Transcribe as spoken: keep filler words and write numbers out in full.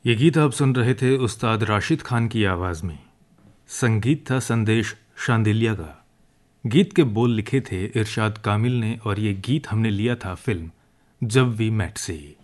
ये गीत आप सुन रहे थे उस्ताद राशिद खान की आवाज़ में। संगीत था संदेश शांडिल्या का। गीत के बोल लिखे थे इरशाद कामिल ने और ये गीत हमने लिया था फिल्म जब वी मेट से।